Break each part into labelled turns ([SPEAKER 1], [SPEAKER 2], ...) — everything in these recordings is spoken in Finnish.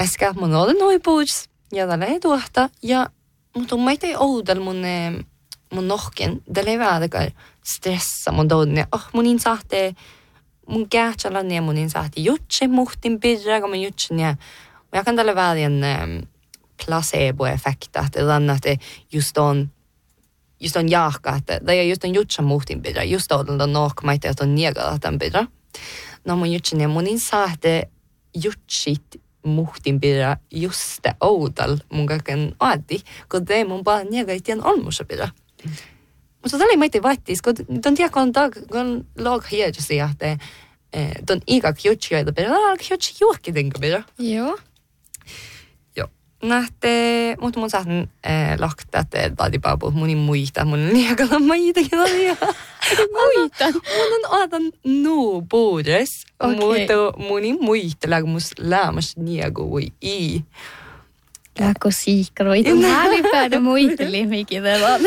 [SPEAKER 1] Äsken mun oli noin puhuts ja tällä ei tuohta. Ja mutta meitä ei oudel mun nohken. Tällä ei väärä stressa mun toinen. Munin sahte mun kähtsällä ja munin sahte jutsi muhtin pidra, kun mun jutsin ja jag kan tällä väärä placebo-effekta, että tänne, että just on jahka, että det just on jutsa muhtin pidra, just on nohkmaita, että on niegala tämän pidra. No mun jutsin ja munin sahte jutsit muhtin pidä just oudal mun kaiken aati, kun tei mun vaan niega ei tiedä olmussa pidä. Mutta tällä ei meitä vaihtis, kun ton tiedä, kun lag hiedjusi, että ton ikak jutsi joita pidä, jutsi juokki tenkä pidä.
[SPEAKER 2] Joo.
[SPEAKER 1] Joo. Nähte, mutta mun saatin lakta, että taadipapu munin muista, mun niegalla maitakin oli.
[SPEAKER 2] Muita?
[SPEAKER 1] Mun on aadan nuu puhudes, mutta munin muista lägmus lämmäs niegui i.
[SPEAKER 2] Läkko siikroit. Mä älipäädä muisteli, mikä teillä on.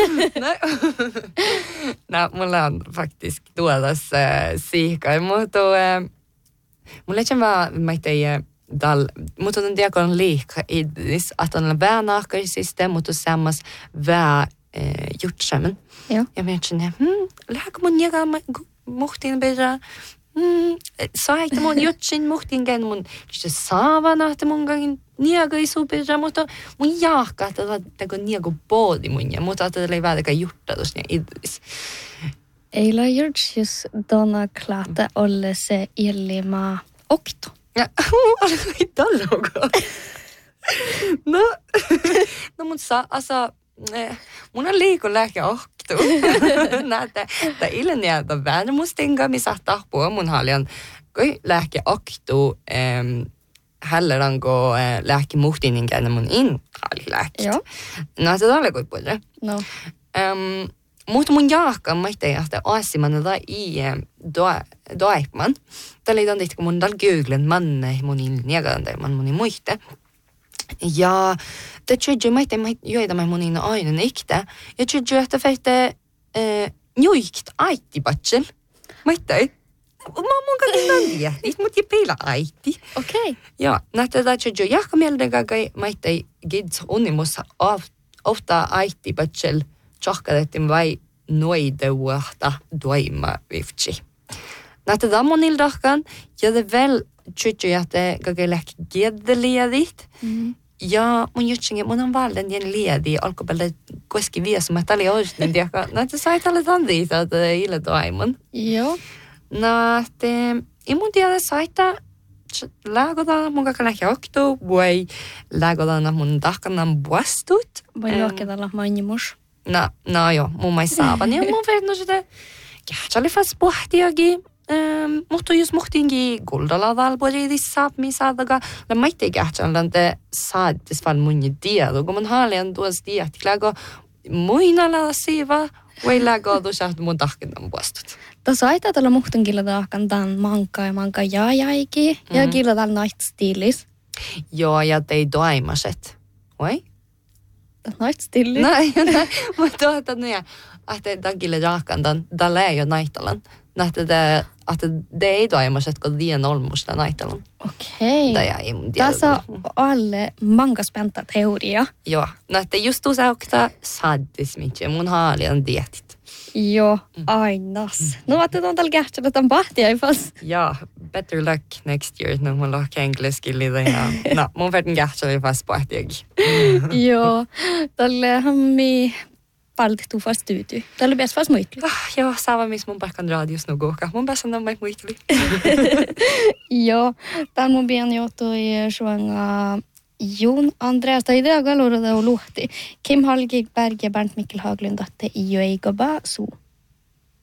[SPEAKER 1] No, mulla on faktiskt tuodas siikkai, mutta mulla ei vaan mutta on diakon liikka idis, että on väänahkaisista, mutta sammas jutsamen.
[SPEAKER 2] Joo.
[SPEAKER 1] Ja mietin, lähdekö mun jäkää muhtiin perään? Saita mun jutsin muhtiin käyn mun saavana, että mun käyn niegaisu perään, mutta mun jahka, että kun niegu poodi mun ja mutta että ei väärä juttatus ja idis.
[SPEAKER 2] Ei ole jutsis donna klata olle se ilma okto.
[SPEAKER 1] Ja, ei talloga. No mun mun on liiku lähkä ohtu. Näitä, että ilniältä väärämustinga, missä tahpua mun haljan, kun lähkä ohtu, hälleranko lähkä muhtinin käydä mun inhali lähkä.
[SPEAKER 2] Joo.
[SPEAKER 1] No, se oli kuin puhuta.
[SPEAKER 2] No.
[SPEAKER 1] Mutta mun jahka, mä ei että aasiman i doaipman. Tällä ei tantihti, kun mun dal googlen manne mun ilniäkään tai mun muiste. Ja det tjejju maite joita mä munin aina iktä. Ja tjejju että feitte njuikt aitti patsel. Maite. Mun kanssa jähtis, mut ei peila aitti.
[SPEAKER 2] Okei.
[SPEAKER 1] Ja näitä tjejju jahka mieltä kai maite gids unimussa ofta aitti patsel. Tjohkatettiin vai noideuahta doima vifti. Näitä dammonil dahkan ja det väl tjejju että kai lähti giedeliedit. Ja mun jutsinge, mun on valden jen liedi, alkopelle koski viesuma, että oli oikein tiekka. Näitä sai tälle tantiita, että ille toimun.
[SPEAKER 2] Joo.
[SPEAKER 1] Näitä, ei mun tiedä saita lägotaan mun kakka lähti okto, voi lägotaan mun tahkanan puastut.
[SPEAKER 2] Voi luokitella mainimus.
[SPEAKER 1] No joo, mun mai saavan. Ja mun verran sitä, kähtsali fast pohtiakin. Mutta jos muhtinkin kuldalla valporiidis saapmi saadaga, la maitte kähtsälän te saadis vaan mun tiedä, kun mun haalian tuossa tiedä, kun muinalla siiva, voi lägää tuossa mun tahkinnan puostut.
[SPEAKER 2] Tuossa aitaa tuolla muhtinkilla tahkan tämän manka jaajaiki, ja killa täällä naitstiilis.
[SPEAKER 1] Joo, ja tei doimaset. Oi?
[SPEAKER 2] Naitstiilis?
[SPEAKER 1] Näin, mutta tuota nyt, että takille tahkan tällä ei ole naitalan. Että det ei toimaset, kun liian olmusta naitalan.
[SPEAKER 2] Okei.
[SPEAKER 1] Okay.
[SPEAKER 2] Tässä on alle manga spänta teoria.
[SPEAKER 1] Joo. Että just tuossa aukta saddis mitään. Mun haalian dietit.
[SPEAKER 2] Joo, ainas. No otetaan tällä kähtsellä tämän pahtia ei fas.
[SPEAKER 1] Joo, better luck next year. No mun lohke engleskillitä ja no mun verran kähtsellä ei fas pahtiakin.
[SPEAKER 2] Joo, tälle hammi paltihtuu fast tyytyy. Tällä pääs fast muitli.
[SPEAKER 1] Joo, saava missä mun paikan radios nukuuka. Mun päässä on mai muitli.
[SPEAKER 2] Joo, täällä mun pian johtui suanga Jon Andreas. Tai idea galurada luhti. Kim Hallgik Berg ja Bernt Mikkel Haglund, että ei ole eikä suu.